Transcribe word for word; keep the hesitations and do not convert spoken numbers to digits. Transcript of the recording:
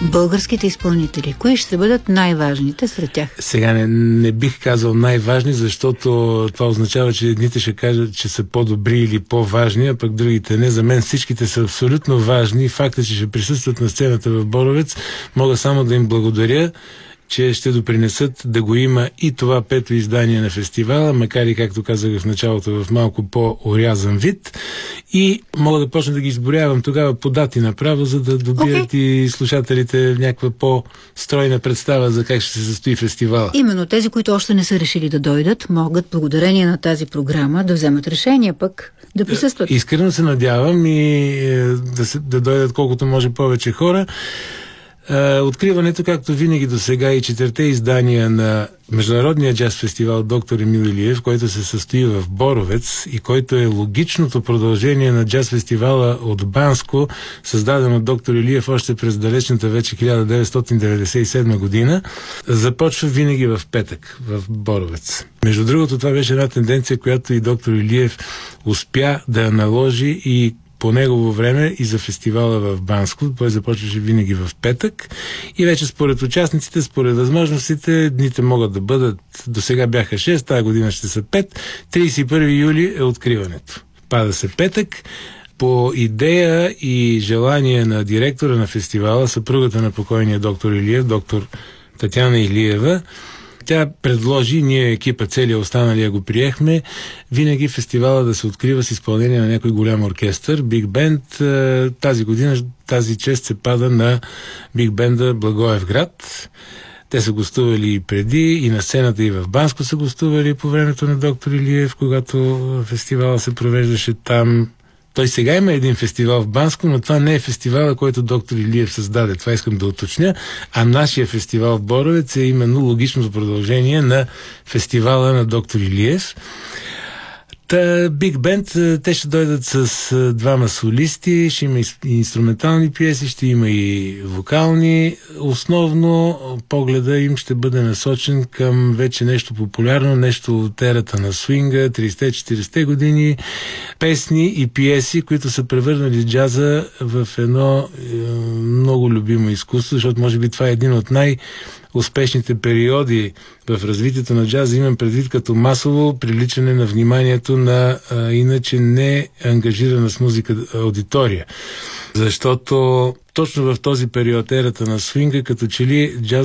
българските изпълнители? Кои ще бъдат най-важните сред тях? Сега не, не бих казал най-важни, защото това означава, че едните ще кажат, че са по-добри или по-важни, а пък другите не. За мен всичките са абсолютно важни. Факта, че ще присъстват на сцената в Боровец, мога само да им благодаря, че ще допринесат да го има и това пето издание на фестивала, макар и, както казах в началото, в малко по-орязан вид. И мога да почна да ги изборявам тогава по дати направо, за да добият okay. и слушателите някаква по-стройна представа за как ще се състои фестивала. Именно тези, които още не са решили да дойдат, могат благодарение на тази програма да вземат решение пък да присъстват. Искрено се надявам и да, се, да дойдат колкото може повече хора. Откриването, както винаги до сега, и четирите издания на Международния джаз фестивал Доктор Емил Илиев, който се състои в Боровец и който е логичното продължение на джаз фестивала от Банско, създаден от Доктор Илиев още през далечната вече хиляда деветстотин деветдесет и седма година, започва винаги в петък в Боровец. Между другото, това беше една тенденция, която и Доктор Илиев успя да наложи и по негово време и за фестивала в Банско. Той започваше винаги в петък и вече според участниците, според възможностите, дните могат да бъдат, до сега бяха шест, тази година ще са пет. тридесет и първи юли е откриването. Пада се петък. По идея и желание на директора на фестивала, съпругата на покойния доктор Илиев, доктор Татяна Илиева, тя предложи, ние екипа целия останалия го приехме, винаги фестивала да се открива с изпълнение на някой голям оркестър, биг бенд. Тази година тази чест се пада на биг бенда Благоевград. Те са гостували и преди, и на сцената, и в Банско са гостували по времето на доктор Илиев, когато фестивала се провеждаше там. Той сега има един фестивал в Банско, но това не е фестивала, който доктор Илиев създаде. Това искам да уточня. А нашия фестивал в Боровец е именно логичното продължение на фестивала на доктор Илиев. Та, Биг Бенд, те ще дойдат с двама солисти, ще има и инструментални пиеси, ще има и вокални. Основно погледа им ще бъде насочен към вече нещо популярно, нещо от ерата на свинга, тридесетте-четиридесетте години, песни и пиеси, които са превърнали джаза в едно е, много любимо изкуство, защото може би това е един от най- успешните периоди в развитието на джаза, имам предвид като масово привличане на вниманието на а, иначе не ангажирана с музика аудитория. Защото точно в този период, ерата на свинга, като че ли джаз